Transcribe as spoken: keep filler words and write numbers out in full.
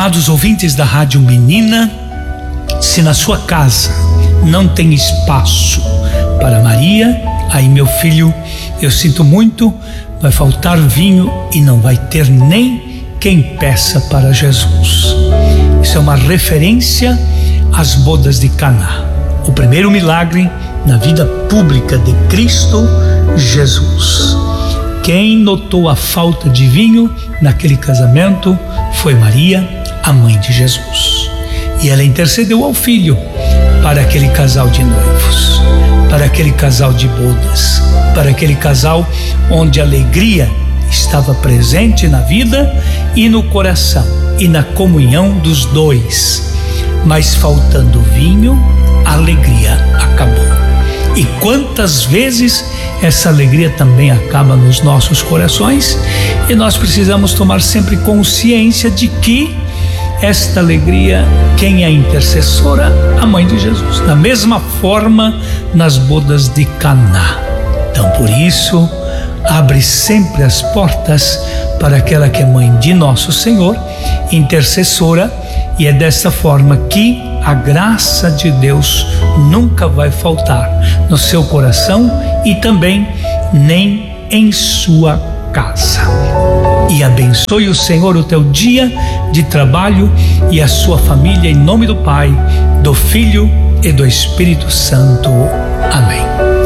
Amados ouvintes da Rádio Menina, se na sua casa não tem espaço para Maria, aí, meu filho, eu sinto muito, vai faltar vinho e não vai ter nem quem peça para Jesus. Isso é uma referência às bodas de Caná, o primeiro milagre na vida pública de Cristo Jesus. Quem notou a falta de vinho naquele casamento foi Maria, a mãe de Jesus. E ela intercedeu ao Filho para aquele casal de noivos, para aquele casal de bodas, para aquele casal onde a alegria estava presente na vida e no coração e na comunhão dos dois. Mas faltando vinho, a alegria acabou. E quantas vezes essa alegria também acaba nos nossos corações, e nós precisamos tomar sempre consciência de que esta alegria, quem é a intercessora? A mãe de Jesus. Da mesma forma nas bodas de Caná. Então, por isso, abre sempre as portas para aquela que é mãe de nosso Senhor, intercessora, e é dessa forma que a graça de Deus nunca vai faltar no seu coração e também nem em sua casa. E abençoe o Senhor o teu dia de trabalho e a sua família, em nome do Pai, do Filho e do Espírito Santo. Amém.